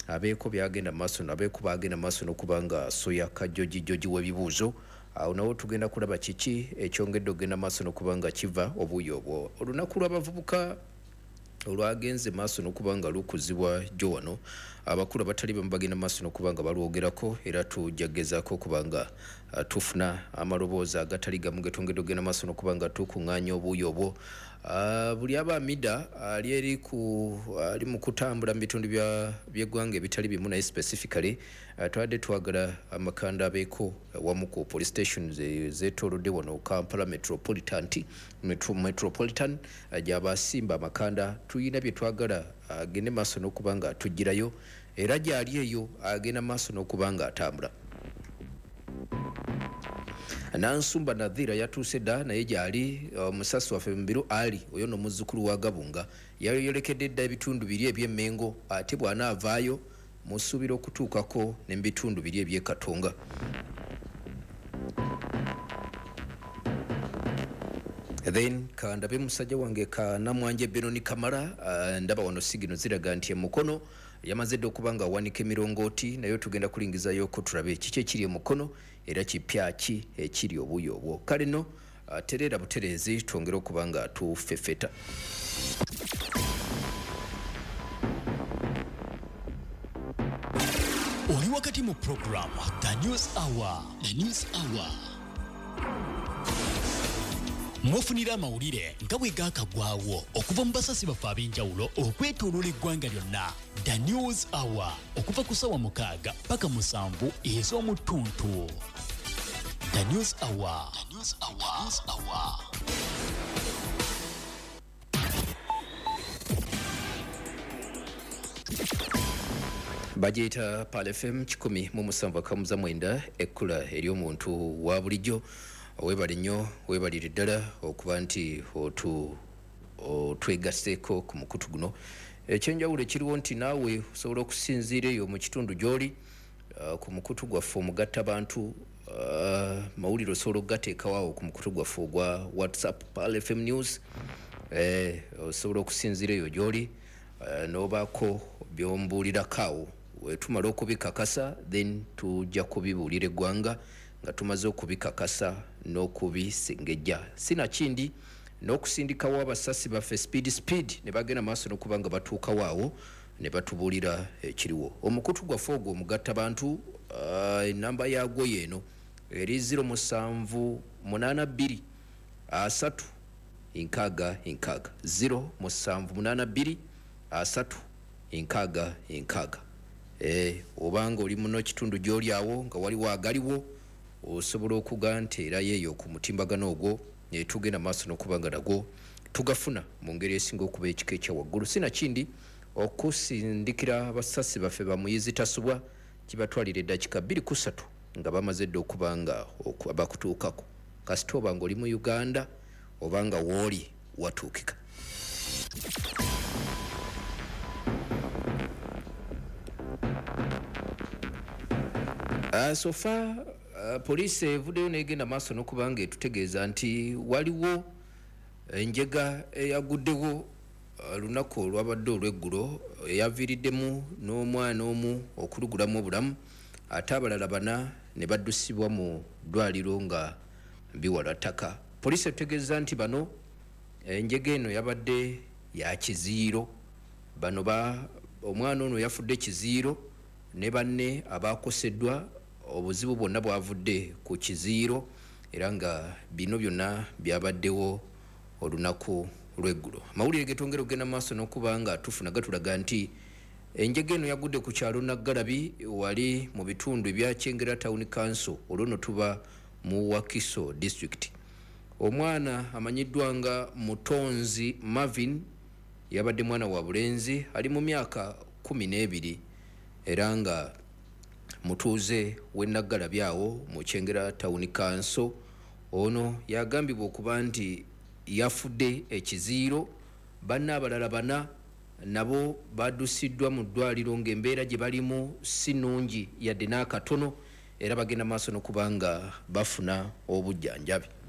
abeeko byagenda maaso nabeeko bagenda maaso n'okubanga soya kajjoji w'ebibuuzo awo nawo tugenda kulaba kiki ekyongedde okugenda maaso n'okubanga kiva obuuyi obwo olunaku lw'abavubuka olwagenze maaso n'okubanga lukuzibwa jjo wano abakulu abatali bamu bagenda maaso n'okubanga balwogerako era tujjagezaako okubanga tufuna amaloboozi agatali gamu getongedde okugenda maaso n'okubanga tukuŋŋaanya obuuyi obwo buli aba amida ali mu kutambula mu bitundu by'eggwanga ebitali bimu naye specifically twadde twagala amakanda abeeko wamu ku police station zeetoolodde wano Kampala metropolitan gy'abasimba amakanda tuyina bye twagala agende maaso n'okubanga atugirayo era gy'ali eyo agenda maaso n'okubanga atambula. Nansumba Nadhira yatuuse dda naye gy'ali omusasi waffe Mubiru Ali oyo no muzzukulu wa Gabunga yayolekedde dda ebitundu biri eby'Emmengo ate bw'anaavaayo musuubira okutuukako ne mu bitundu biri eby'e Katonga. Then kandabe musajja wange Kanamwanje Benoni Kamara ndaba wano sigino ziraga nti emukono yamaze dda okubanga awanika emirongooti naye tugenda kulingizayo ko tulabe kiki ekiri emukono era kipya ki ekiri obuuyi obwo. Kale no terera butereezi twongere okubanga tufefeta. Oli wakati mu program The News Hour. Mwofunira amawulire nga bwe gaakagwawo okuva mu basasi baffe ab'enjawulo okwetooloola eggwanga lyonna. The News Hour okuva ku ssaawa 6 paka 7 ez'omu ttuntu. The News Hour. Bajeta Pal FM 107.9 ekkula ery'omuntu wa bulijjo. Webali nnyo webalire ddala okuba nti otwegaseeko ku mukutu guno. Ekyenjawulo ekiriwo nti naawe osobola okusinziira eyo mu kitundu gy'oli ku mukutu gwaffe omugattabantu mawulire osobola okugateekawo ku mukutu gwaffe ogwa WhatsApp Pal FM News. Osobola okusinziira eyo gy'oli n'obaako by'ombuulirako awo wetumala okubikakasa then tujja kubibuulira eggwanga nga tumaze okubikakasa n'okubisengejja. Sinakindi n'okusindikawo abasasi baffe speed ne bagenda maaso n'okubanga batuukawo awo ne batubuulira ekiriwo. Omukutu gwaffe ogwo omugattabantu enamba yaagwo yeeno eri 0782 3 nkaaga 0782 3 nkaaga. Obanga oli muno kitundu gy'oli awo nga waliwo agaliwo osobola okuga nteerayo eyo ku mutimbagano ogwo tugenda maaso n'okubanga nagwo tugafuna mu ngeri esinga okuba ekika ekya waggulu. Sinakindi okusindikira abasasi baffe bamuyizi tasubwa kibatwalira eddakiika 2-3 nga bamaze dda okubanga bakutuukako kasita obanga oli mu Uganda obanga wooli watuukika. So far police evuddeyo n'egenda maaso n'okubanga etutegeeza nti waliwo enjega eyaguddewo lunaku olwabadde olw'eggulo eyaviiriddemu n'omwana omu okulugulamu obulamu ate abalala 4 ne baddusibwa mu ddwaliro nga biwala ttaka. Police etutegeeza nti bano enjega eno yabadde ya kiziiro. Bano omwana ono yafudde kiziiro ne banne abakoseddwa obuzibu bwonna bwavudde ku kiziiro era nga bino byonna byabaddewo olunaku lw'eggulo. Amawulire getongera okugenda maaso n'okubanga tufuna gatulaga nti enjega eno yagudde ku kyalo Naggalabi wali mu bitundu ebya Kyengera Town Council olwono tuba mu Wakiso District. Omwana amanyiddwa nga Mutonzi Marvin yabadde mwana wa bulenzi ali mu myaka 12 era nga mutuuze w'e Naggalabi awo mu Kyengera Town Council. Ono yagambibwa okuba nti yafudde ekiziiro. Banna abalala 4 nabo baddusiddwa mu ddwaliro ng'embeera gye balimu si nnungi yadde n'akatono era bagenda maaso n'okubanga bafuna obujjanjabi.